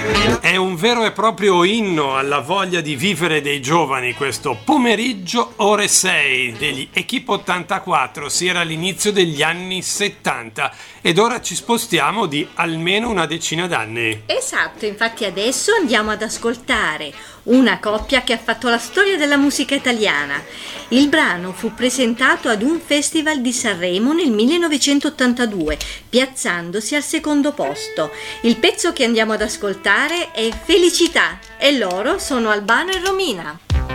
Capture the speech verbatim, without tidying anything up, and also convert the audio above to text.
È un vero e proprio inno alla voglia di vivere dei giovani questo pomeriggio ore sei degli Equipe ottantaquattro, si era all'inizio degli anni settanta ed ora ci spostiamo di almeno una decina d'anni. Esatto, infatti adesso andiamo ad ascoltare una coppia che ha fatto la storia della musica italiana. Il brano fu presentato ad un festival di Sanremo nel millenovecentottantadue, piazzandosi al secondo posto. Il pezzo che andiamo ad ascoltare è Felicità e loro sono Albano e Romina.